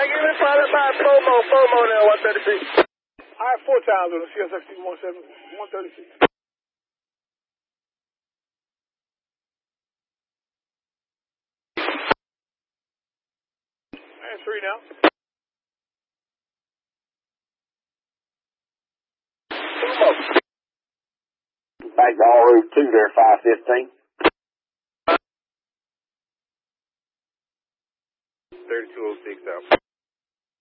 Hey, give me probably about four more there, 136. I have 4 times on the CSXT 136. And 3 now. Back to all route 2 there, 515.